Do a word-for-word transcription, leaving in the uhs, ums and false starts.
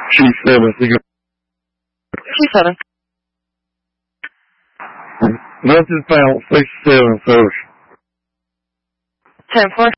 G seven, I think. G seven. Nothing found, sixty-seven, so. ten four.